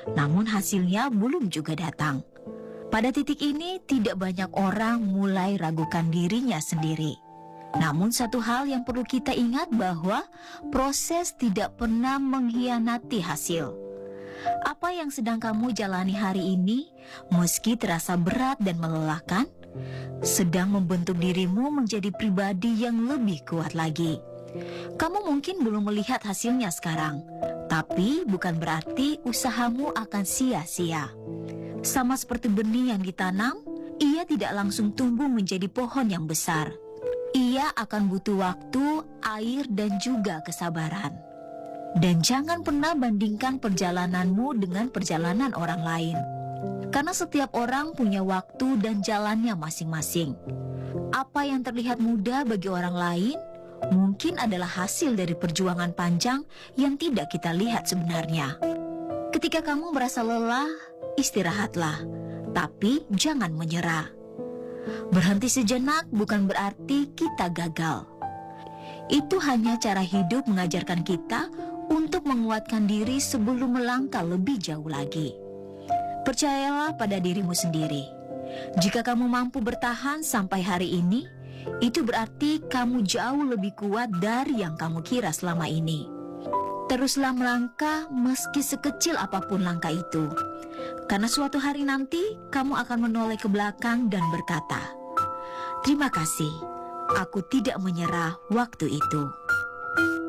namun hasilnya belum juga datang. Pada titik ini, tidak banyak orang mulai ragukan dirinya sendiri. Namun satu hal yang perlu kita ingat bahwa proses tidak pernah mengkhianati hasil. Apa yang sedang kamu jalani hari ini, meski terasa berat dan melelahkan, sedang membentuk dirimu menjadi pribadi yang lebih kuat lagi. Kamu mungkin belum melihat hasilnya sekarang, tapi bukan berarti usahamu akan sia-sia. Sama seperti benih yang ditanam, ia tidak langsung tumbuh menjadi pohon yang besar. Ia akan butuh waktu, air, dan juga kesabaran. Dan jangan pernah bandingkan perjalananmu dengan perjalanan orang lain. Karena setiap orang punya waktu dan jalannya masing-masing. Apa yang terlihat mudah bagi orang lain, mungkin adalah hasil dari perjuangan panjang yang tidak kita lihat sebenarnya. Ketika kamu merasa lelah, istirahatlah, tapi jangan menyerah. Berhenti sejenak bukan berarti kita gagal. Itu hanya cara hidup mengajarkan kita untuk menguatkan diri sebelum melangkah lebih jauh lagi. Percayalah pada dirimu sendiri. Jika kamu mampu bertahan sampai hari ini, itu berarti kamu jauh lebih kuat dari yang kamu kira selama ini. Teruslah melangkah meski sekecil apapun langkah itu. Karena suatu hari nanti kamu akan menoleh ke belakang dan berkata, "Terima kasih, aku tidak menyerah waktu itu."